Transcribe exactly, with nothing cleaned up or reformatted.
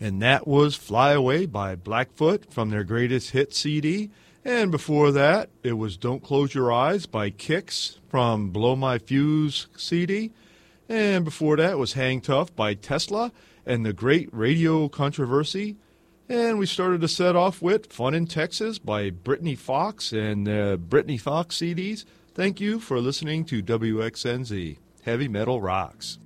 And that was Fly Away by Blackfoot from their greatest hit C D. And before that, it was Don't Close Your Eyes by Kix from Blow My Fuse C D. And before that was Hang Tough by Tesla and the Great Radio Controversy. And we started the set off with Fun in Texas by Brittany Fox and uh, Brittany Fox C Ds. Thank you for listening to W X N Z. Heavy Metal Rocks.